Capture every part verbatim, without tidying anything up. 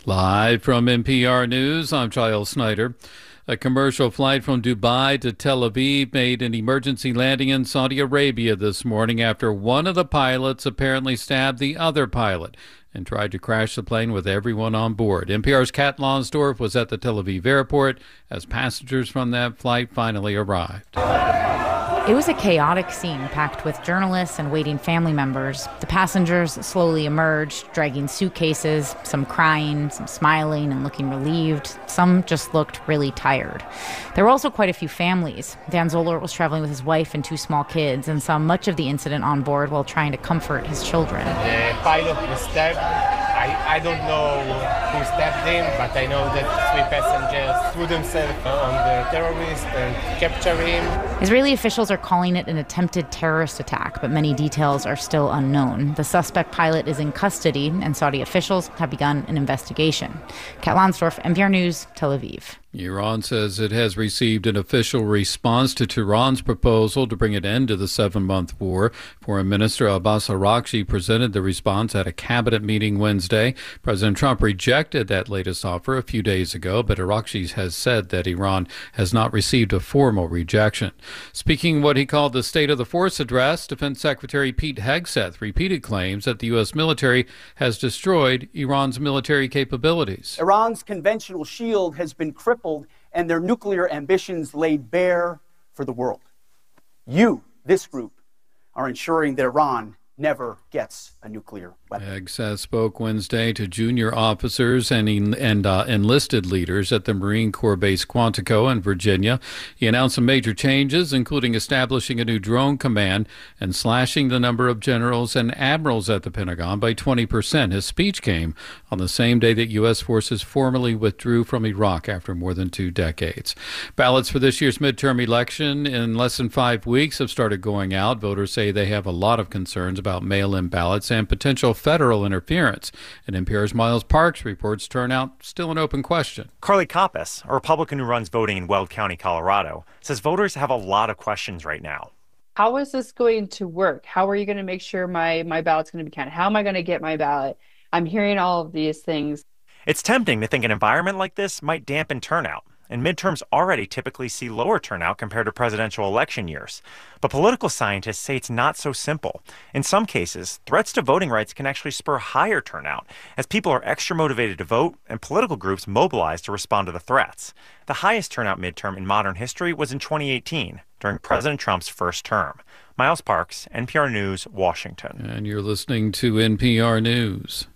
Live from N P R News, I'm Giles Snyder. A commercial flight from Dubai to Tel Aviv made an emergency landing in Saudi Arabia this morning after one of the pilots apparently stabbed the other pilot and tried to crash the plane with everyone on board. N P R's Kat Lonsdorf was at the Tel Aviv airport as passengers from that flight finally arrived. It was a chaotic scene packed with journalists and waiting family members. The passengers slowly emerged, dragging suitcases, some crying, some smiling and looking relieved. Some just looked really tired. There were also quite a few families. Dan Zoller was traveling with his wife and two small kids and saw much of the incident on board while trying to comfort his children. The pilot was stabbed. I, I don't know who stabbed him, but I know that three passengers threw themselves on the terrorist and captured him. Israeli officials are calling it an attempted terrorist attack, but many details are still unknown. The suspect pilot is in custody, and Saudi officials have begun an investigation. Kat Lonsdorf, N P R News, Tel Aviv. Iran says it has received an official response to Tehran's proposal to bring an end to the seven-month war. Foreign Minister Abbas Araghchi presented the response at a cabinet meeting Wednesday. President Trump rejected that latest offer a few days ago, but Araghchi has said that Iran has not received a formal rejection. Speaking what he called the State of the Force address, Defense Secretary Pete Hegseth repeated claims that the U S military has destroyed Iran's military capabilities. Iran's conventional shield has been crippled and their nuclear ambitions laid bare for the world. You, this group, are ensuring that Iran never gets a nuclear weapon. Hegseth spoke Wednesday to junior officers and, en- and uh, enlisted leaders at the Marine Corps base Quantico in Virginia. He announced some major changes, including establishing a new drone command and slashing the number of generals and admirals at the Pentagon by twenty percent. His speech came on the same day that U S forces formally withdrew from Iraq after more than two decades. Ballots for this year's midterm election in less than five weeks have started going out. Voters say they have a lot of concerns about mail-in ballots and potential federal interference. And N P R's Miles Parks reports turnout still an open question. Carly Koppas, a Republican who runs voting in Weld County, Colorado, says voters have a lot of questions right now. How is this going to work? How are you going to make sure my, my ballot's going to be counted? How am I going to get my ballot? I'm hearing all of these things. It's tempting to think an environment like this might dampen turnout. And midterms already typically see lower turnout compared to presidential election years. But political scientists say it's not so simple. In some cases, threats to voting rights can actually spur higher turnout, as people are extra motivated to vote and political groups mobilize to respond to the threats. The highest turnout midterm in modern history was in twenty eighteen, during President Trump's first term. Miles Parks, N P R News, Washington. And you're listening to N P R News.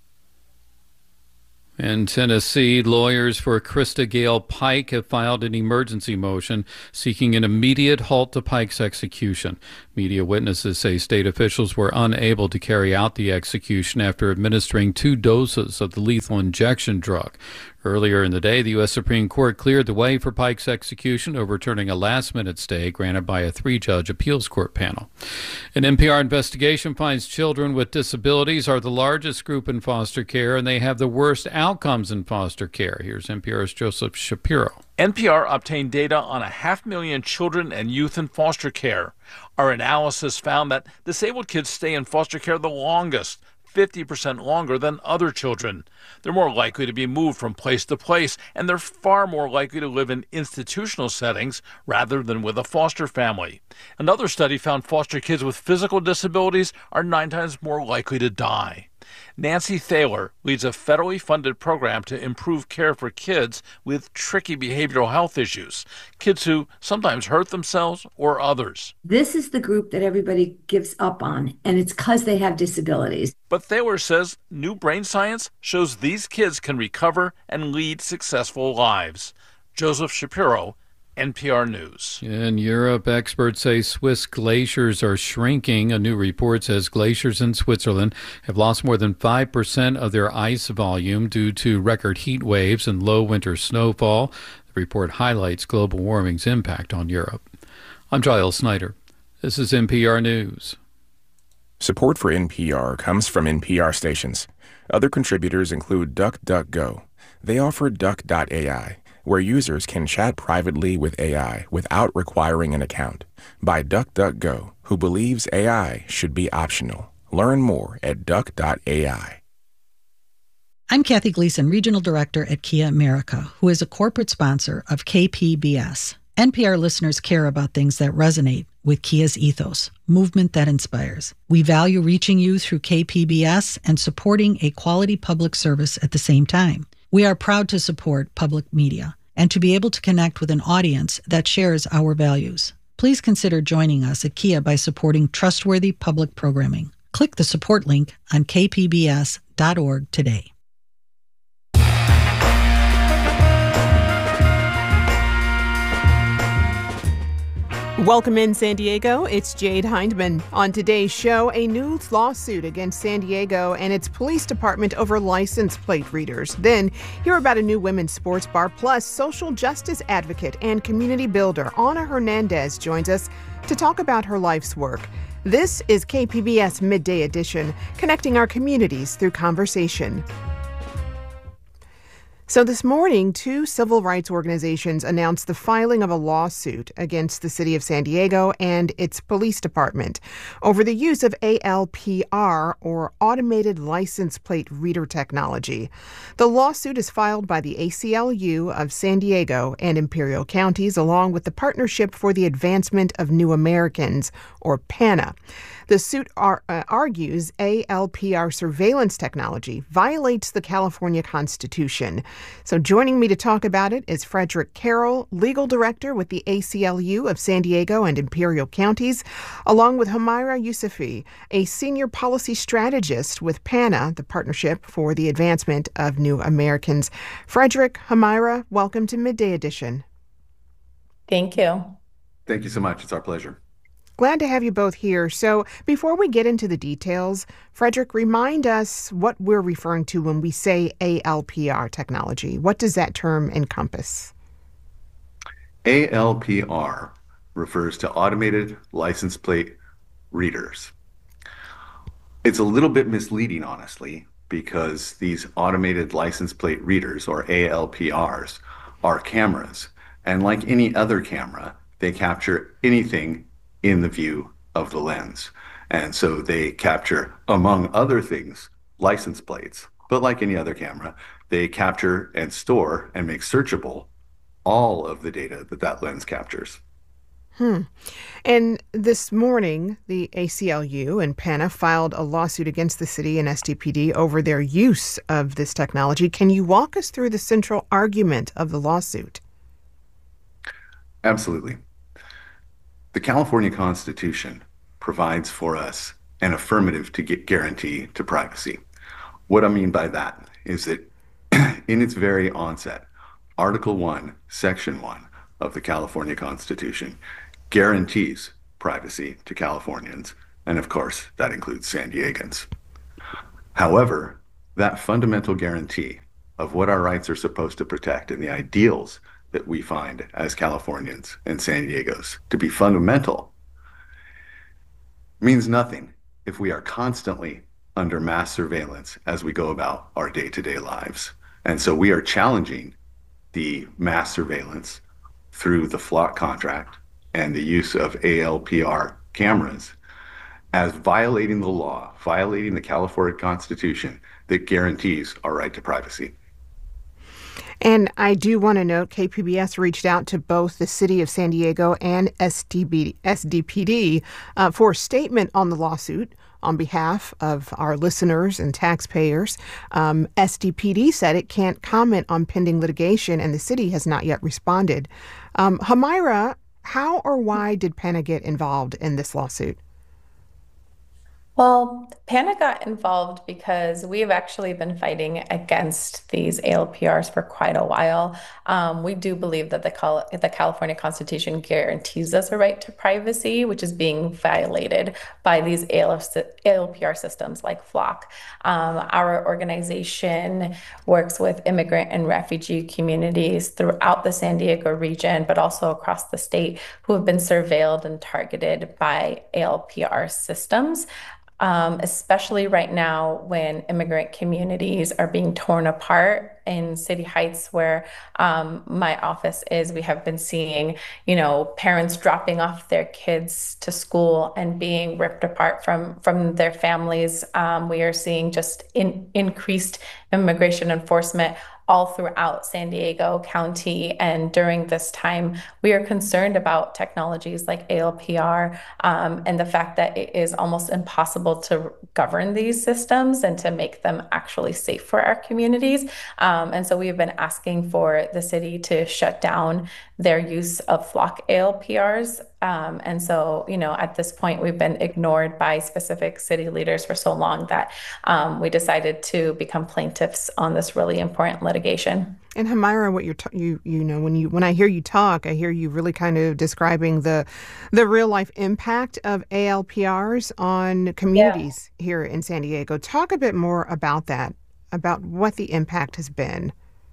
In Tennessee, lawyers for Krista Gale Pike have filed an emergency motion seeking an immediate halt to Pike's execution. Media witnesses say state officials were unable to carry out the execution after administering two doses of the lethal injection drug. Earlier in the day, the U S Supreme Court cleared the way for Pike's execution, overturning a last-minute stay granted by a three-judge appeals court panel. An N P R investigation finds children with disabilities are the largest group in foster care, and they have the worst outcomes in foster care. Here's N P R's Joseph Shapiro. N P R obtained data on a half million children and youth in foster care. Our analysis found that disabled kids stay in foster care the longest, fifty percent longer than other children. They're more likely to be moved from place to place, and they're far more likely to live in institutional settings rather than with a foster family. Another study found foster kids with physical disabilities are nine times more likely to die. Nancy Thaler leads a federally funded program to improve care for kids with tricky behavioral health issues, kids who sometimes hurt themselves or others. This is the group that everybody gives up on, and it's because they have disabilities. But Thaler says new brain science shows these kids can recover and lead successful lives. Joseph Shapiro, N P R News. In Europe, experts say Swiss glaciers are shrinking. A new report says glaciers in Switzerland have lost more than five percent of their ice volume due to record heat waves and low winter snowfall. The report highlights global warming's impact on Europe. I'm Giles Snyder. This is N P R News. Support for N P R comes from N P R stations. Other contributors include DuckDuckGo. They offer Duck dot A I, where users can chat privately with A I without requiring an account. By DuckDuckGo, who believes A I should be optional. Learn more at Duck dot A I. I'm Kathy Gleason, Regional Director at Kia America, who is a corporate sponsor of K P B S. N P R listeners care about things that resonate with Kia's ethos, movement that inspires. We value reaching you through K P B S and supporting a quality public service at the same time. We are proud to support public media and to be able to connect with an audience that shares our values. Please consider joining us at Kia by supporting trustworthy public programming. Click the support link on k p b s dot org today. Welcome in, San Diego. It's Jade Hindman. On today's show, a new lawsuit against San Diego and its police department over license plate readers. Then, hear about a new women's sports bar. Plus, social justice advocate and community builder Ana Hernandez joins us to talk about her life's work. This is K P B S Midday Edition, connecting our communities through conversation. So this morning, two civil rights organizations announced the filing of a lawsuit against the city of San Diego and its police department over the use of A L P R, or automated license plate reader technology. The lawsuit is filed by the A C L U of San Diego and Imperial Counties, along with the Partnership for the Advancement of New Americans, or PANA. The suit ar- uh, argues A L P R surveillance technology violates the California Constitution. So joining me to talk about it is Frederick Carroll, legal director with the A C L U of San Diego and Imperial Counties, along with Humaira Yousefi, a senior policy strategist with PANA, the Partnership for the Advancement of New Americans. Frederick, Humaira, welcome to Midday Edition. Thank you. Thank you so much. It's our pleasure. Glad to have you both here. So before we get into the details, Frederick, remind us what we're referring to when we say A L P R technology. What does that term encompass? A L P R refers to automated license plate readers. It's a little bit misleading, honestly, because these automated license plate readers, or A L P Rs, are cameras. And like any other camera, they capture anything in the view of the lens. And so they capture, among other things, license plates. But like any other camera, they capture and store and make searchable all of the data that that lens captures. Hmm. And this morning, the A C L U and PANA filed a lawsuit against the city and S D P D over their use of this technology. Can you walk us through the central argument of the lawsuit? Absolutely. The California Constitution provides for us an affirmative to get guarantee to privacy. What I mean by that is that in its very onset, Article one, Section one of the California Constitution guarantees privacy to Californians, and of course, that includes San Diegans. However, that fundamental guarantee of what our rights are supposed to protect and the ideals that we find as Californians and San Diegos to be fundamental means nothing if we are constantly under mass surveillance as we go about our day-to-day lives. And so we are challenging the mass surveillance through the Flock contract and the use of A L P R cameras as violating the law, violating the California Constitution that guarantees our right to privacy. And I do want to note K P B S reached out to both the City of San Diego and S D P D uh, for a statement on the lawsuit on behalf of our listeners and taxpayers. Um, S D P D said it can't comment on pending litigation, and the city has not yet responded. Um, Humaira, how or why did PANA get involved in this lawsuit? Well, PANA got involved because we've actually been fighting against these A L P Rs for quite a while. Um, we do believe that the, Cal- the California Constitution guarantees us a right to privacy, which is being violated by these A L P R systems like Flock. Um, our organization works with immigrant and refugee communities throughout the San Diego region, but also across the state, who have been surveilled and targeted by A L P R systems. Um, especially right now when immigrant communities are being torn apart in City Heights, where um, my office is, we have been seeing, you know, parents dropping off their kids to school and being ripped apart from from their families. Um, we are seeing just in, increased immigration enforcement all throughout San Diego County. And during this time, we are concerned about technologies like A L P R um, and the fact that it is almost impossible to govern these systems and to make them actually safe for our communities. Um, and so we have been asking for the city to shut down their use of flock A L P Rs. Um, and so, you know, at this point, we've been ignored by specific city leaders for so long that um, we decided to become plaintiffs on this really important litigation. And Hamira, what you're t- you you know when you when I hear you talk, I hear you really kind of describing the the real life impact of A L P Rs on communities yeah. here in San Diego. Talk a bit more about that, about what the impact has been.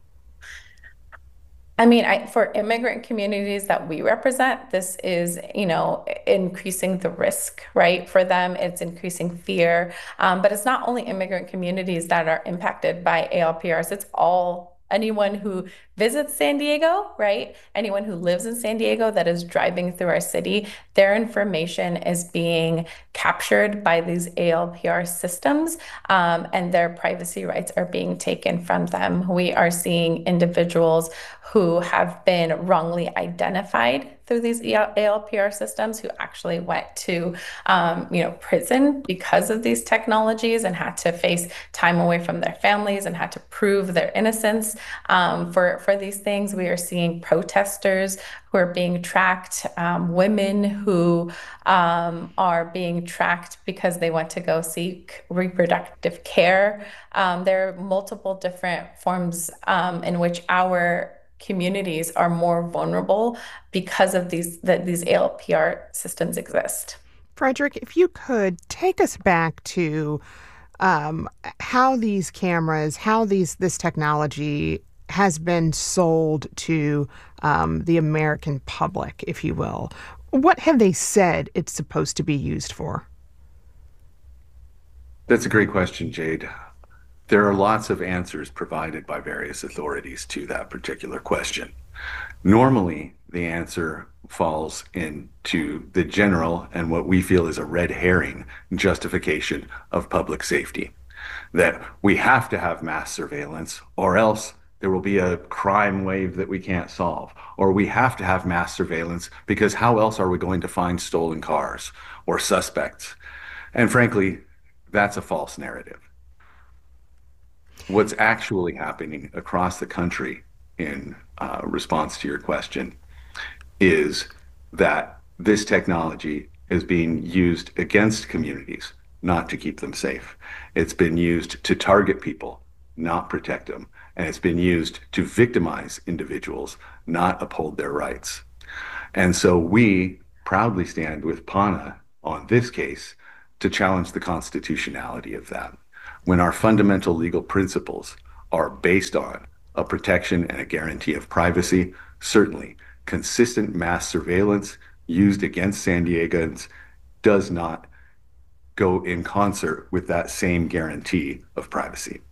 I mean, I, for immigrant communities that we represent, this is, you know, increasing the risk, right? For them, it's increasing fear. Um, but it's not only immigrant communities that are impacted by A L P Rs, it's all anyone who visits San Diego, right? Anyone who lives in San Diego that is driving through our city, their information is being captured by these A L P R systems, um, and their privacy rights are being taken from them. We are seeing individuals who have been wrongly identified through these A L P R systems, who actually went to, um, you know, prison because of these technologies and had to face time away from their families and had to prove their innocence um, for, for these things. We are seeing protesters who are being tracked, um, women who um, are being tracked because they went to go seek reproductive care. Um, there are multiple different forms um, in which our communities are more vulnerable because of these that these A L P R systems exist. Frederick, if you could take us back to um, how these cameras, how these this technology has been sold to um, the American public, if you will. What have they said it's supposed to be used for? That's a great question, Jade. There are lots of answers provided by various authorities to that particular question. Normally, the answer falls into the general and what we feel is a red herring justification of public safety, that we have to have mass surveillance or else there will be a crime wave that we can't solve, or we have to have mass surveillance because how else are we going to find stolen cars or suspects? And frankly, that's a false narrative. What's actually happening across the country in uh, response to your question is that this technology is being used against communities, not to keep them safe. It's been used to target people, not protect them. And it's been used to victimize individuals, not uphold their rights. And so we proudly stand with Pana on this case to challenge the constitutionality of that, when our fundamental legal principles are based on a protection and a guarantee of privacy. Certainly, consistent mass surveillance used against San Diegans does not go in concert with that same guarantee of privacy.